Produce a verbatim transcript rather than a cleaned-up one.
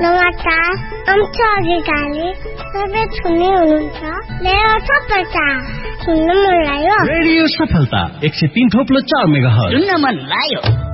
नमस्कार आमच्या अधिकारी सबै सुन्ने हुनुहुन्छ लेयर सफलता सुन्न मन लाग्यो रेडियो सफलता एक सय तीन थोप्लो चार मेगाहर्ज सुन्न मन लाग्यो